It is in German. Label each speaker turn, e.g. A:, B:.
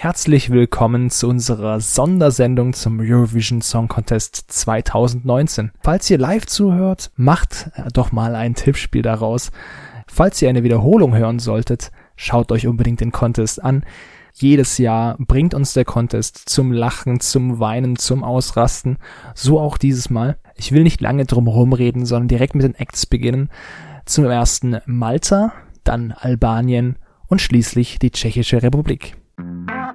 A: Herzlich willkommen zu unserer Sondersendung zum Eurovision Song Contest 2019. Falls ihr live zuhört, macht doch mal ein Tippspiel daraus. Falls ihr eine Wiederholung hören solltet, schaut euch unbedingt den Contest an. Jedes Jahr bringt uns der Contest zum Lachen, zum Weinen, zum Ausrasten. So auch dieses Mal. Ich will nicht lange drum rumreden, sondern direkt mit den Acts beginnen. Zum ersten Malta, dann Albanien und schließlich die Tschechische Republik.